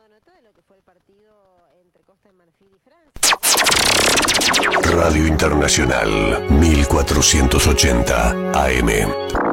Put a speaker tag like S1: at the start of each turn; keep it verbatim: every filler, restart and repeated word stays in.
S1: tomado nota de lo que fue el partido entre Costa de Marfil y Francia.
S2: Radio Internacional mil cuatrocientos ochenta A M.